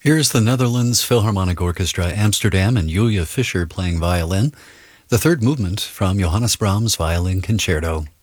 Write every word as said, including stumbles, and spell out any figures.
Here's the Netherlands Philharmonic Orchestra, Amsterdam, and Julia Fischer playing violin, the third movement from Johannes Brahms' Violin Concerto.